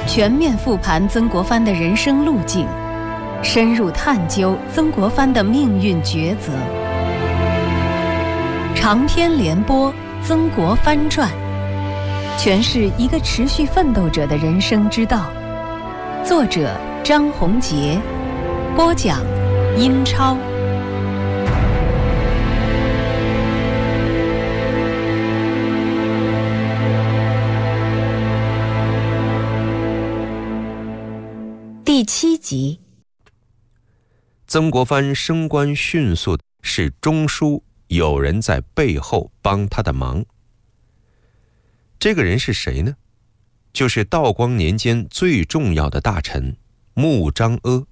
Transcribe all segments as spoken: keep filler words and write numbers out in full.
全面复盘曾国藩的人生路径，深入探究曾国藩的命运抉择。长篇连播《曾国藩传》，诠释一个持续奋斗者的人生之道。作者张宏杰，播讲英超。第七集。曾国藩升官迅速，是中枢有人在背后帮他的忙。这个人是谁呢？就是道光年间最重要的大臣穆彰阿。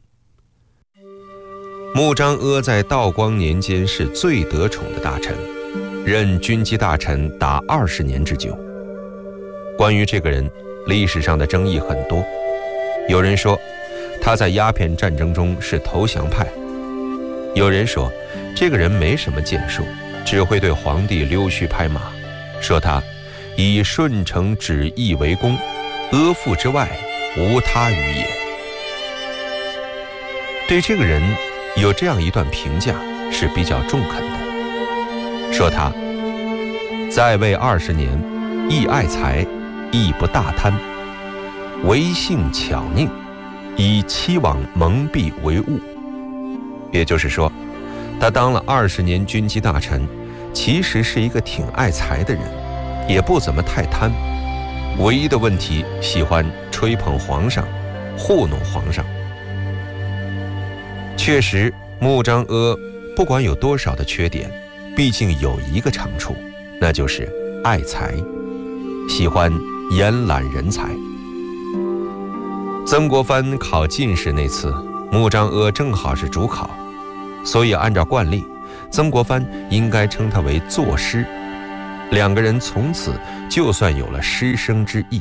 穆彰阿在道光年间是最得宠的大臣，任军机大臣达二十年之久。关于这个人，历史上的争议很多。有人说他在鸦片战争中是投降派，有人说这个人没什么建树，只会对皇帝溜须拍马，说他以顺承旨意为功，阿父之外无他语也。对这个人有这样一段评价是比较中肯的，说他在位二十年，亦爱财，亦不大贪，为性巧佞，以期往蒙蔽为务。也就是说，他当了二十年军机大臣，其实是一个挺爱财的人，也不怎么太贪，唯一的问题喜欢吹捧皇上，糊弄皇上。确实，穆彰阿不管有多少的缺点，毕竟有一个长处，那就是爱财，喜欢延揽人才。曾国藩考进士那次，穆彰阿正好是主考，所以按照惯例，曾国藩应该称他为作师。两个人从此就算有了师生之意。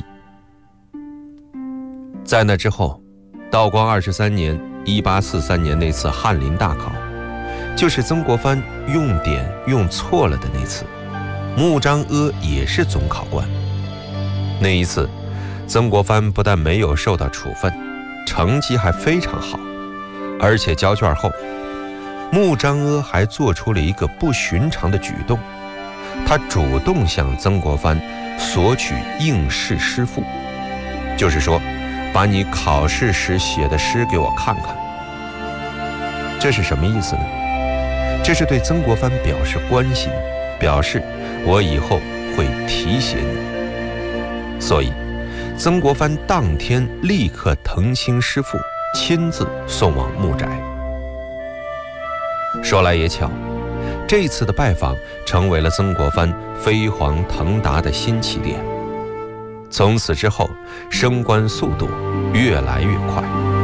在那之后，道光二十三年一八四三年那次翰林大考，就是曾国藩用典用错了的那次，穆彰阿也是总考官。那一次曾国藩不但没有受到处分，成绩还非常好，而且交卷后，穆彰阿还做出了一个不寻常的举动，他主动向曾国藩索取应试诗赋，就是说，把你考试时写的诗给我看看。这是什么意思呢？这是对曾国藩表示关心，表示我以后会提携你。所以曾国藩当天立刻腾清诗赋，亲自送往穆宅。说来也巧，这次的拜访成为了曾国藩飞黄腾达的新起点。从此之后，升官速度越来越快。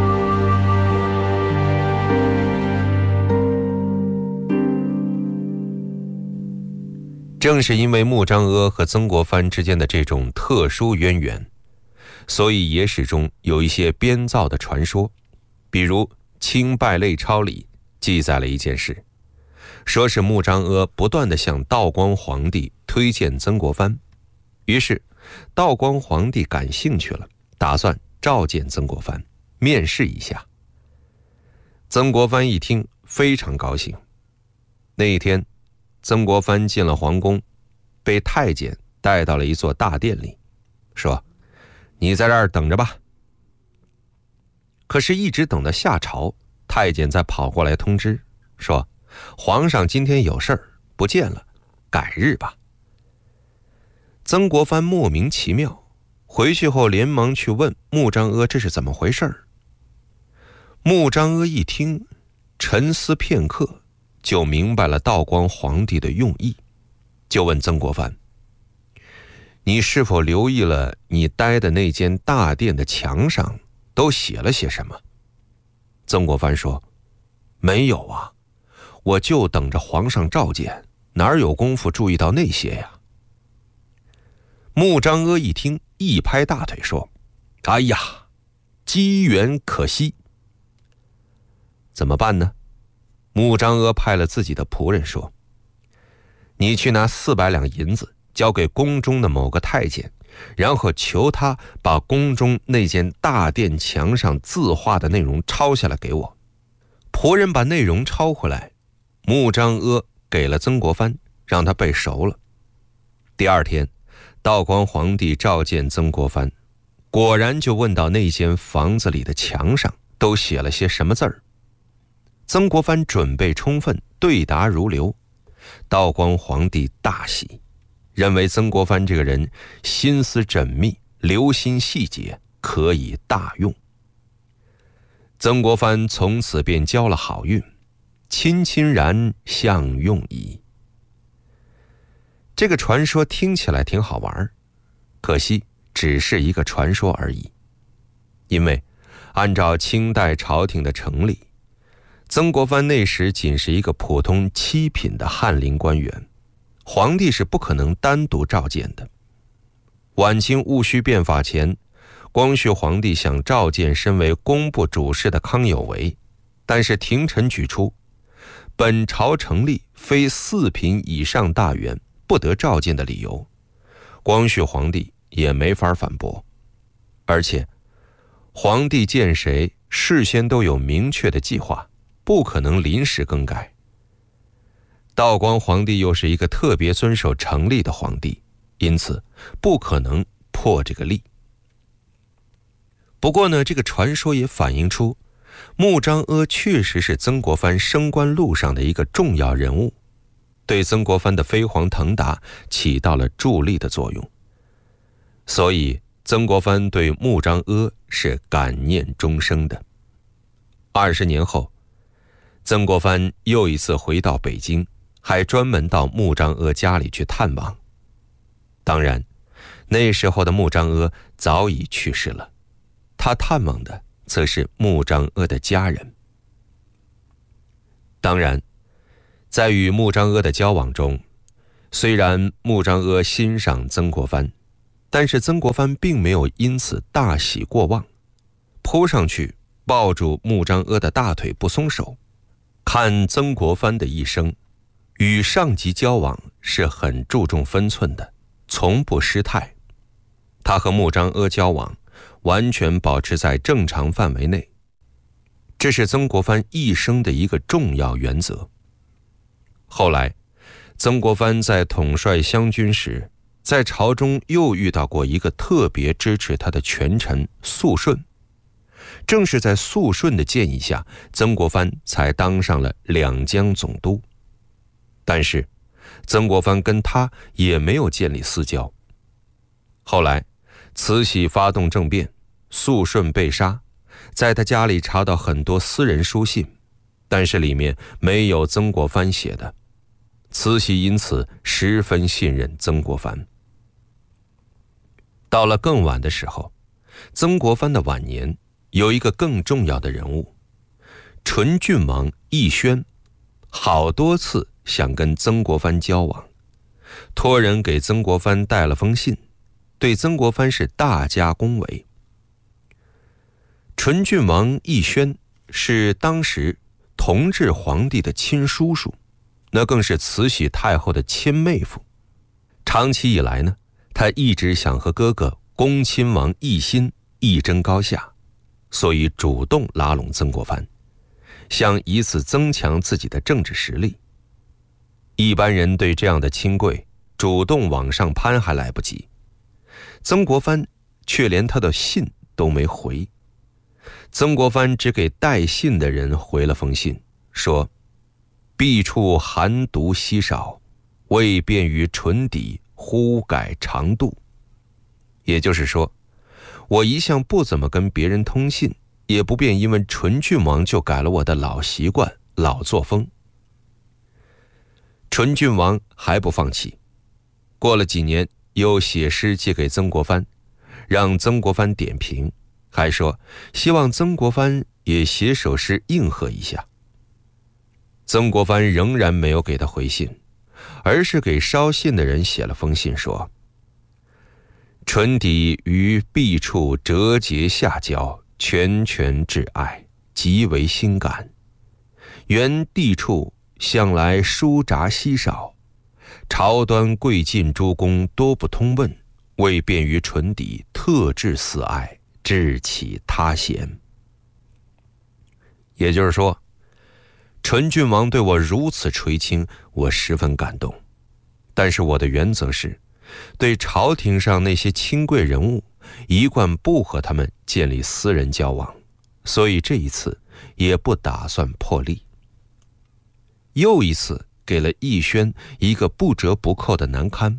正是因为穆彰阿和曾国藩之间的这种特殊渊源，所以野史中有一些编造的传说。比如《清败类钞》里记载了一件事，说是穆彰阿不断地向道光皇帝推荐曾国藩，于是道光皇帝感兴趣了，打算召见曾国藩，面试一下。曾国藩一听非常高兴。那一天，曾国藩进了皇宫，被太监带到了一座大殿里，说：“你在这儿等着吧。”可是，一直等到下朝，太监再跑过来通知说：“皇上今天有事儿，不见了，改日吧。”曾国藩莫名其妙，回去后连忙去问穆彰阿这是怎么回事儿。穆彰阿一听，沉思片刻，就明白了道光皇帝的用意，就问曾国藩：“你是否留意了你待的那间大殿的墙上都写了些什么？”曾国藩说：“没有啊，我就等着皇上召见，哪有功夫注意到那些呀？”穆彰阿一听，一拍大腿说：“哎呀，机缘可惜。”怎么办呢？穆彰阿派了自己的仆人说：“你去拿四百两银子，交给宫中的某个太监， 然后求他把宫中那间大殿墙上字画的内容抄下来给我。仆人把内容抄回来，穆彰阿给了曾国藩，让他背熟了。第二天，道光皇帝召见曾国藩，果然就问到那间房子里的墙上都写了些什么字儿。曾国藩准备充分，对答如流。道光皇帝大喜，认为曾国藩这个人心思缜密，留心细节，可以大用。曾国藩从此便交了好运，亲亲然相用矣。这个传说听起来挺好玩，可惜只是一个传说而已。因为按照清代朝廷的成例，曾国藩那时仅是一个普通七品的翰林官员，皇帝是不可能单独召见的。晚清戊戌变法前，光绪皇帝想召见身为工部主事的康有为，但是廷臣举出本朝成立非四品以上大员不得召见的理由，光绪皇帝也没法反驳。而且皇帝见谁事先都有明确的计划，不可能临时更改。道光皇帝又是一个特别遵守成例的皇帝，因此不可能破这个例。不过呢，这个传说也反映出穆彰阿确实是曾国藩升官路上的一个重要人物，对曾国藩的飞黄腾达起到了助力的作用。所以曾国藩对穆彰阿是感念终生的。二十年后，曾国藩又一次回到北京，还专门到穆彰阿家里去探望。当然，那时候的穆彰阿早已去世了，他探望的则是穆彰阿的家人。当然，在与穆彰阿的交往中，虽然穆彰阿欣赏曾国藩，但是曾国藩并没有因此大喜过望，扑上去抱住穆彰阿的大腿不松手。看曾国藩的一生，与上级交往是很注重分寸的，从不失态。他和穆彰阿交往完全保持在正常范围内，这是曾国藩一生的一个重要原则。后来曾国藩在统帅湘军时，在朝中又遇到过一个特别支持他的权臣肃顺。正是在肃顺的建议下，曾国藩才当上了两江总督。但是曾国藩跟他也没有建立私交。后来慈禧发动政变，肃顺被杀，在他家里查到很多私人书信，但是里面没有曾国藩写的。慈禧因此十分信任曾国藩。到了更晚的时候，曾国藩的晚年有一个更重要的人物，纯郡王奕轩，好多次想跟曾国藩交往，托人给曾国藩带了封信，对曾国藩是大加恭维。纯郡王奕轩是当时同治皇帝的亲叔叔，那更是慈禧太后的亲妹夫。长期以来呢，他一直想和哥哥恭亲王奕欣一争高下，所以主动拉拢曾国藩，想以此增强自己的政治实力。一般人对这样的亲贵主动往上攀还来不及，曾国藩却连他的信都没回。曾国藩只给带信的人回了封信，说弊处寒毒稀少，未便于唇底，忽改长度。也就是说，我一向不怎么跟别人通信，也不便因为纯郡王就改了我的老习惯、老作风。纯郡王还不放弃，过了几年又写诗寄给曾国藩，让曾国藩点评，还说希望曾国藩也写首诗应和一下。曾国藩仍然没有给他回信，而是给捎信的人写了封信，说唇底于弊处折节下交，拳拳挚爱，极为心感。原地处向来书札稀少，朝端贵近诸公多不通问， 为便于唇底，特致死爱，致起他嫌。也就是说，纯郡王对我如此垂青，我十分感动。但是我的原则是，对朝廷上那些亲贵人物，一贯不和他们建立私人交往，所以这一次也不打算破例。又一次给了奕轩一个不折不扣的难堪。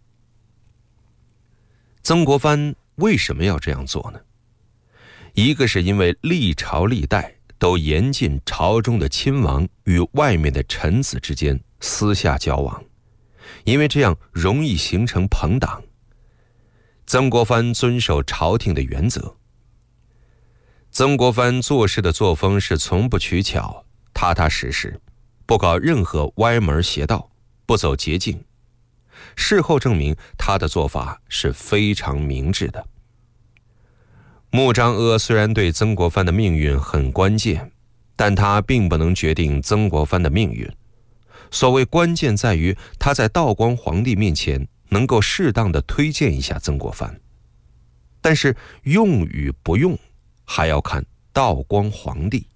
曾国藩为什么要这样做呢？一个是因为历朝历代都严禁朝中的亲王与外面的臣子之间私下交往，因为这样容易形成朋党。曾国藩遵守朝廷的原则。曾国藩做事的作风是从不取巧，踏踏实实，不搞任何歪门邪道，不走捷径。事后证明，他的做法是非常明智的。穆彰阿虽然对曾国藩的命运很关键，但他并不能决定曾国藩的命运。所谓关键在于他在道光皇帝面前能够适当的推荐一下曾国藩，但是用与不用还要看道光皇帝。